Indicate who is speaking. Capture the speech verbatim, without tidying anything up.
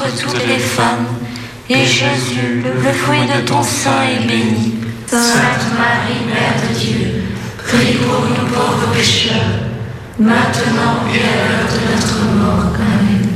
Speaker 1: toutes les femmes, et Jésus, le fruit de ton sein, est béni. Sainte Marie, Mère de Dieu, prie pour nous pauvres pécheurs, maintenant et à l'heure de notre mort. Amen.